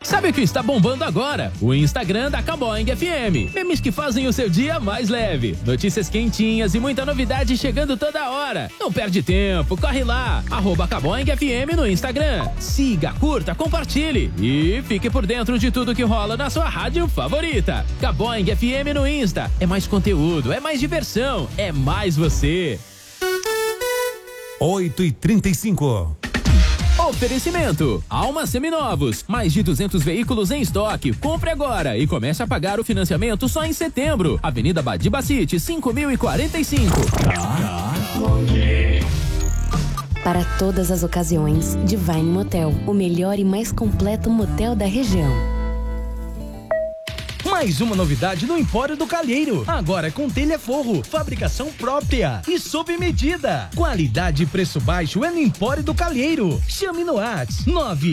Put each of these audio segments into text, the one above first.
Sabe o que está bombando agora? O Instagram da Caboing FM. Memes que fazem o seu dia mais leve. Notícias quentinhas e muita novidade chegando toda hora. Não perde tempo, corre lá. @Caboing FM no Instagram. Siga, curta, compartilhe e fique por dentro de tudo que rola na sua rádio favorita. Caboing FM no Insta. É mais conteúdo, é mais diversão, é mais você. 8h35. Oferecimento: Alma Seminovos, mais de 200 veículos em estoque. Compre agora e comece a pagar o financiamento só em setembro. Avenida Badiba City, 5045. Para todas as ocasiões, Divine Motel, o melhor e mais completo motel da região. Mais uma novidade no Empório do Calheiro. Agora com telha forro, fabricação própria e sob medida. Qualidade e preço baixo é no Empório do Calheiro. Chame no WhatsApp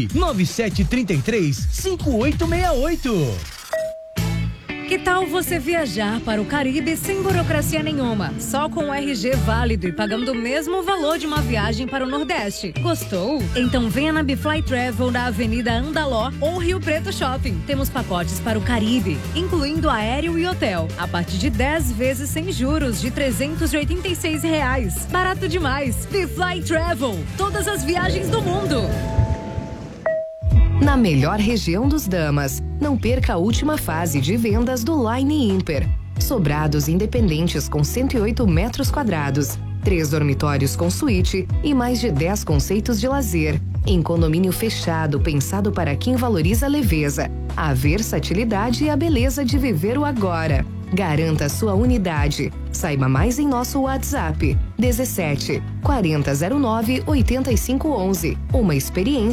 99733-5868. Que tal você viajar para o Caribe sem burocracia nenhuma? Só com o RG válido e pagando o mesmo valor de uma viagem para o Nordeste. Gostou? Então venha na Bifly Travel da Avenida Andaló ou Rio Preto Shopping. Temos pacotes para o Caribe, incluindo aéreo e hotel, a partir de 10 vezes sem juros de R$386. Barato demais! Bifly Travel, todas as viagens do mundo. Na melhor região dos Damas, não perca a última fase de vendas do Line Imper. Sobrados independentes com 108 metros quadrados, 3 dormitórios com suíte e mais de 10 conceitos de lazer. Em condomínio fechado, pensado para quem valoriza a leveza, a versatilidade e a beleza de viver o agora. Garanta sua unidade. Saiba mais em nosso WhatsApp 17 4009 8511. Uma experiência